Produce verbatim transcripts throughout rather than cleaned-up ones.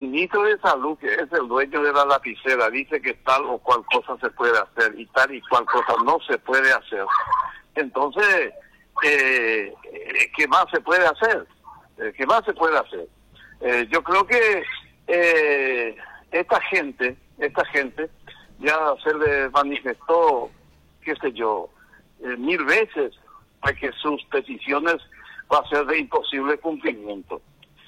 ministro de Salud, que es el dueño de la lapicera, dice que tal o cual cosa se puede hacer y tal y cual cosa no se puede hacer, entonces, eh, ¿qué más se puede hacer? ¿Qué más se puede hacer? Eh, yo creo que eh, esta gente, esta gente, ya se le manifestó, qué sé yo, eh, mil veces, pues que sus peticiones va a ser de imposible cumplimiento.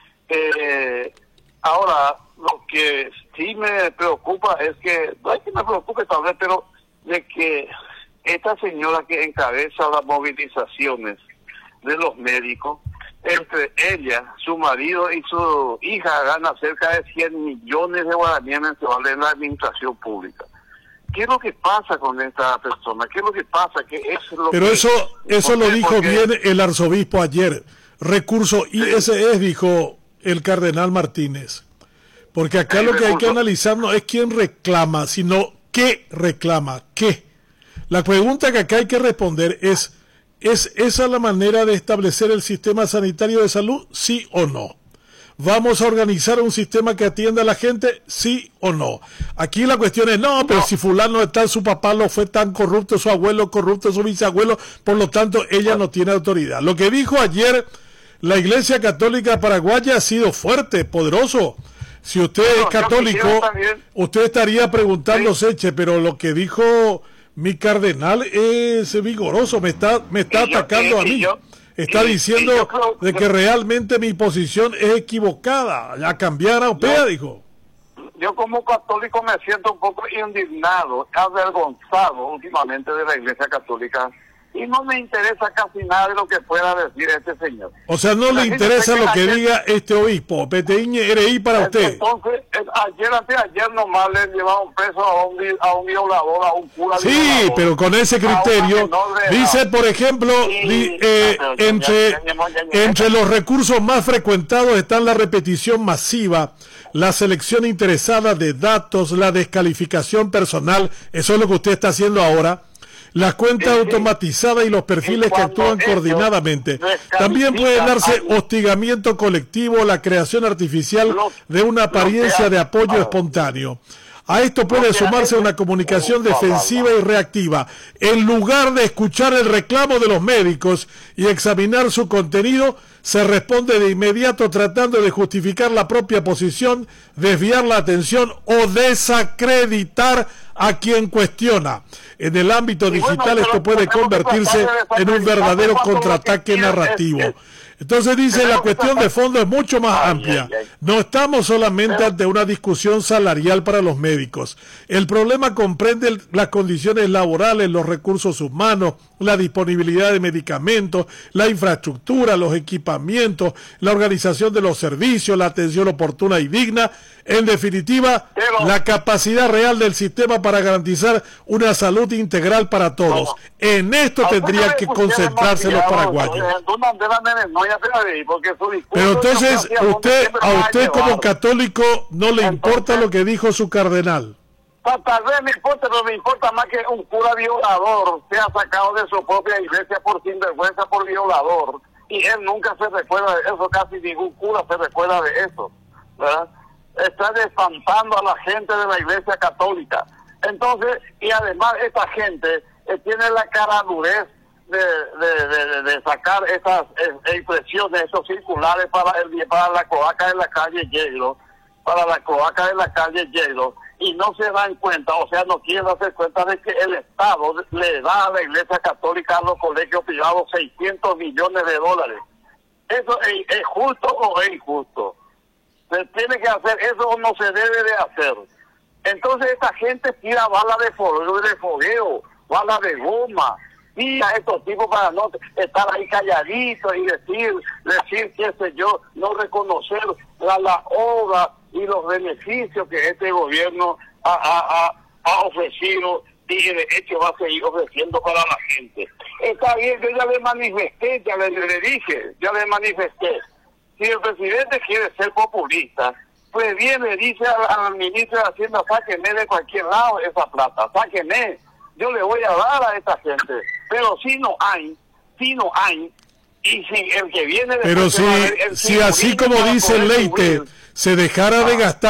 Eh, ahora, lo que sí me preocupa es que, no es que me preocupe tal vez, pero de que esta señora que encabeza las movilizaciones de los médicos, entre ella, su marido y su hija gana cerca de cien millones de guaraníes mensuales en la administración pública. ¿Qué es lo que pasa con esta persona? ¿Qué es lo que pasa? ¿Qué es lo Pero que, eso eso lo dijo porque, bien el arzobispo ayer. Recurso I S E, dijo el cardenal Martínez. Porque acá sí, lo que recurso. hay que analizar no es quién reclama, sino qué reclama, qué. La pregunta que acá hay que responder es, ¿es esa la manera de establecer el sistema sanitario de salud? ¿Sí o no? ¿Vamos a organizar un sistema que atienda a la gente? ¿Sí o no? Aquí la cuestión es, no, pero no. Si fulano está, su papá lo fue tan corrupto, su abuelo corrupto, su bisabuelo, por lo tanto ella no tiene autoridad. Lo que dijo ayer la Iglesia Católica Paraguaya ha sido fuerte, poderoso. Si usted no, es católico, usted estaría preguntándose, sí. Che, pero lo que dijo mi cardenal es vigoroso, me está, me está yo, atacando y, a mí. Yo, Está y, diciendo y yo creo, de que realmente mi posición es equivocada. Ya cambiar a O P E A, dijo. Yo como católico me siento un poco indignado, avergonzado últimamente de la Iglesia Católica. Y no me interesa casi nada de lo que pueda decir este señor. O sea, no la le interesa lo que ayer, diga este obispo. Peteíñe, R I para usted. Entonces, ayer, antes ayer nomás le llevaron preso a un, a un violador, a un cura Sí, violador, pero con ese criterio, dice, por ejemplo, y, di, eh, no, entre, ya, ya, ya, ya, ya, entre los recursos más frecuentados están la repetición masiva, la selección interesada de datos, la descalificación personal, eso es lo que usted está haciendo ahora, las cuentas automatizadas y los perfiles que actúan coordinadamente. También puede darse hostigamiento colectivo, la creación artificial de una apariencia de apoyo espontáneo. A esto puede sumarse una comunicación defensiva y reactiva. En lugar de escuchar el reclamo de los médicos y examinar su contenido, se responde de inmediato tratando de justificar la propia posición, desviar la atención o desacreditar a quien cuestiona. En el ámbito digital esto puede convertirse en un verdadero contraataque narrativo. Entonces dice, la cuestión de fondo es mucho más amplia. No estamos solamente ante una discusión salarial para los médicos. El problema comprende las condiciones laborales, los recursos humanos, la disponibilidad de medicamentos, la infraestructura, los equipamientos, la organización de los servicios, la atención oportuna y digna. En definitiva, la capacidad real del sistema para garantizar una salud integral para todos. En esto tendrían que concentrarse los paraguayos. Pero entonces, usted, a usted como católico no le importa lo que dijo su cardenal. Tal vez me importa, pero me importa más que un cura violador sea sacado de su propia iglesia por sinvergüenza, por violador. Y él nunca se recuerda de eso, casi ningún cura se recuerda de eso, ¿verdad? Está espantando a la gente de la Iglesia Católica. Entonces, y además esta gente eh, tiene la caradurez de, de, de, de sacar estas eh, impresiones, estos circulares para, el, para la cloaca de la calle Yelo, para la cloaca de la calle Yelo, y no se dan cuenta, o sea, no quieren darse cuenta de que el Estado le da a la Iglesia Católica, a los colegios privados, seiscientos millones de dólares. ¿Eso es, es justo o es injusto? Se tiene que hacer eso o no se debe de hacer. Entonces esta gente tira balas de fogueo, de fogueo, balas de goma, tira a estos tipos para no estar ahí calladitos y decir, decir qué sé yo, no reconocer la, la obra y los beneficios que este gobierno ha, ha, ha, ha ofrecido y de hecho va a seguir ofreciendo para la gente. Está bien, yo ya le manifesté, ya le, le dije, ya le manifesté. Si el presidente quiere ser populista, pues viene, dice al, al ministro de Hacienda, sáquenme de cualquier lado esa plata, sáquenme, yo le voy a dar a esta gente. Pero si no hay, si no hay, y si el que viene... Pero si, si así como dice Leite, se dejara de gastar